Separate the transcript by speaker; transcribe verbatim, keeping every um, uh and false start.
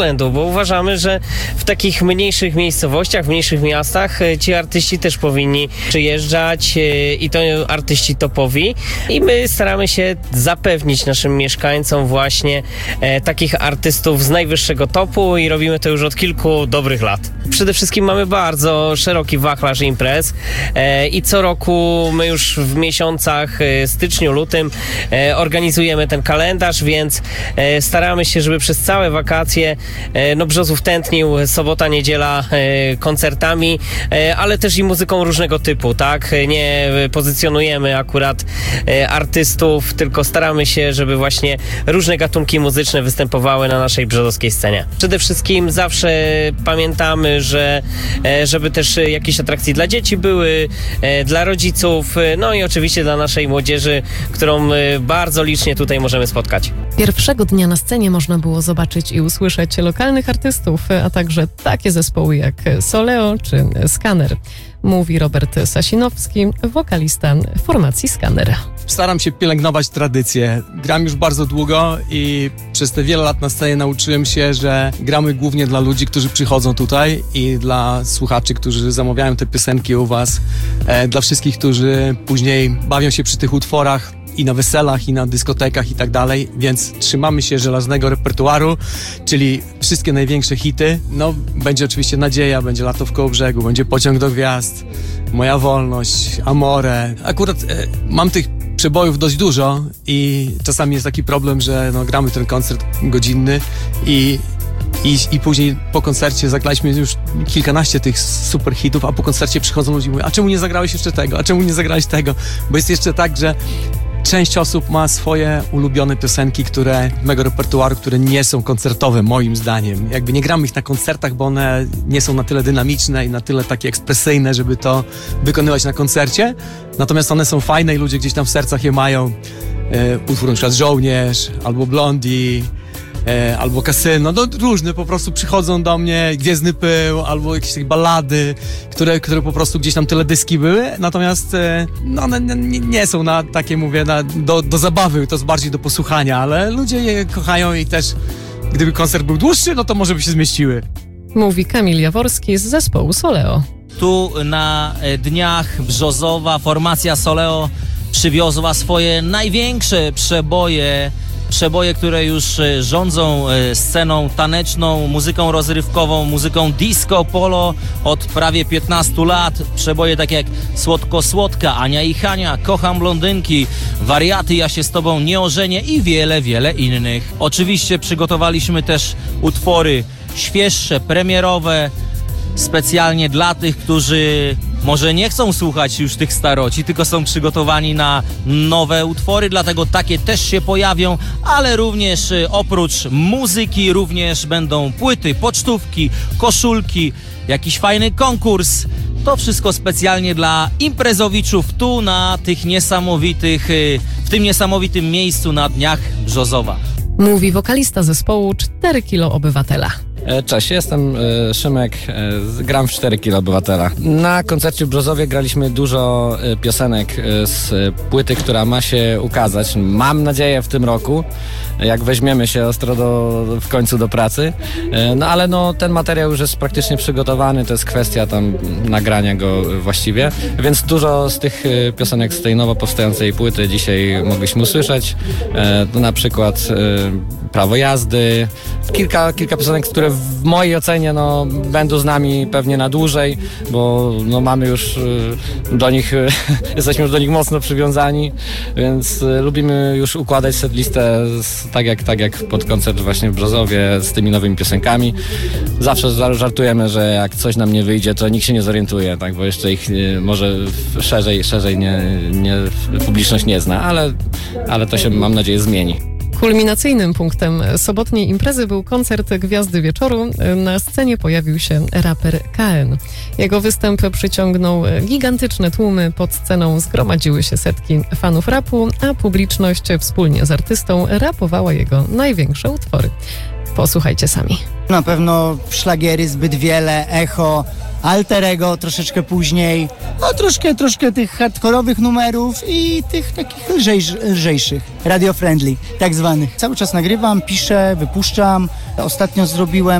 Speaker 1: bo uważamy, że w takich mniejszych miejscowościach, w mniejszych miastach ci artyści też powinni przyjeżdżać i to artyści topowi i my staramy się zapewnić naszym mieszkańcom właśnie e, takich artystów z najwyższego topu i robimy to już od kilku dobrych lat. Przede wszystkim mamy bardzo szeroki wachlarz imprez e, i co roku my już w miesiącach e, styczniu, lutym e, organizujemy ten kalendarz, więc e, staramy się, żeby przez całe wakacje no Brzozów tętnił sobota, niedziela e, koncertami, e, ale też i muzyką różnego typu, tak? Nie pozycjonujemy akurat e, artystów, tylko staramy się, żeby właśnie różne gatunki muzyczne występowały na naszej brzozowskiej scenie. Przede wszystkim zawsze pamiętamy, że e, żeby też jakieś atrakcje dla dzieci były, e, dla rodziców, e, no i oczywiście dla naszej młodzieży, którą e, bardzo licznie tutaj możemy spotkać.
Speaker 2: Pierwszego dnia na scenie można było zobaczyć i usłyszeć lokalnych artystów, a także takie zespoły jak Soleo czy Skaner. Mówi Robert Sasinowski, wokalista formacji Skaner.
Speaker 3: Staram się pielęgnować tradycję. Gram już bardzo długo i przez te wiele lat na scenie nauczyłem się, że gramy głównie dla ludzi, którzy przychodzą tutaj i dla słuchaczy, którzy zamawiają te piosenki u was, e, dla wszystkich, którzy później bawią się przy tych utworach i na weselach, i na dyskotekach i tak dalej, więc trzymamy się żelaznego repertuaru, czyli wszystkie największe hity. No, będzie oczywiście Nadzieja, będzie Lato w Kołobrzegu, będzie Pociąg do Gwiazd, Moja Wolność, Amore. Akurat e, mam tych przebojów dość dużo i czasami jest taki problem, że no, gramy ten koncert godzinny i I, I później po koncercie zagraliśmy już kilkanaście tych super hitów, a po koncercie przychodzą ludzie i mówią, a czemu nie zagrałeś jeszcze tego, a czemu nie zagrałeś tego? Bo jest jeszcze tak, że część osób ma swoje ulubione piosenki, które mego repertuaru, które nie są koncertowe, moim zdaniem. Jakby nie gramy ich na koncertach, bo one nie są na tyle dynamiczne i na tyle takie ekspresyjne, żeby to wykonywać na koncercie. Natomiast one są fajne i ludzie gdzieś tam w sercach je mają. E, utwór na przykład Żołnierz, albo Blondie, E, albo Kasyno, no różne po prostu przychodzą do mnie, Gwiezdny Pył, albo jakieś takie ballady, które, które po prostu gdzieś tam teledyski były, natomiast e, no one nie, nie są na takie, mówię, na, do, do zabawy, to jest bardziej do posłuchania, ale ludzie je kochają i też gdyby koncert był dłuższy, no to może by się zmieściły.
Speaker 2: Mówi Kamil Jaworski z zespołu Soleo.
Speaker 4: Tu na dniach Brzozowa formacja Soleo przywiozła swoje największe przeboje, Przeboje, które już rządzą sceną taneczną, muzyką rozrywkową, muzyką disco polo od prawie piętnastu lat. Przeboje takie jak Słodko Słodka, Ania i Hania, Kocham blondynki, Wariaty, Ja się z tobą nie ożenię i wiele, wiele innych. Oczywiście przygotowaliśmy też utwory świeższe, premierowe, specjalnie dla tych, którzy może nie chcą słuchać już tych staroci, tylko są przygotowani na nowe utwory, dlatego takie też się pojawią, ale również oprócz muzyki również będą płyty, pocztówki, koszulki, jakiś fajny konkurs. To wszystko specjalnie dla imprezowiczów tu na tych niesamowitych, w tym niesamowitym miejscu na dniach Brzozowa.
Speaker 2: Mówi wokalista zespołu cztery kilo Obywatela.
Speaker 5: Cześć, jestem Szymek, gram w cztery kilo Obywatela. Na koncercie w Brzozowie graliśmy dużo piosenek z płyty, która ma się ukazać, mam nadzieję, w tym roku, jak weźmiemy się ostro do, w końcu do pracy. No ale no, ten materiał już jest praktycznie przygotowany, to jest kwestia tam nagrania go właściwie, więc dużo z tych piosenek z tej nowo powstającej płyty dzisiaj mogliśmy usłyszeć. No, na przykład Prawo jazdy, kilka, kilka piosenek, które w mojej ocenie no, będą z nami pewnie na dłużej, bo no, mamy już do nich, jesteśmy już do nich mocno przywiązani, więc lubimy już układać setlistę z, tak, jak, tak jak pod koncert właśnie w Brzozowie z tymi nowymi piosenkami. Zawsze żartujemy, że jak coś nam nie wyjdzie, to nikt się nie zorientuje, tak, bo jeszcze ich może szerzej, szerzej nie, nie, publiczność nie zna, ale, ale to się, mam nadzieję, zmieni.
Speaker 2: Kulminacyjnym punktem sobotniej imprezy był koncert Gwiazdy Wieczoru. Na scenie pojawił się raper K N. Jego występ przyciągnął gigantyczne tłumy. Pod sceną zgromadziły się setki fanów rapu, a publiczność wspólnie z artystą rapowała jego największe utwory. Posłuchajcie sami.
Speaker 6: Na pewno szlagiery, Zbyt Wiele, Echo, Alter Ego troszeczkę później, a troszkę, troszkę tych hardkorowych numerów i tych takich lżejsz, lżejszych, radio friendly, tak zwanych. Cały czas nagrywam, piszę, wypuszczam. Ostatnio zrobiłem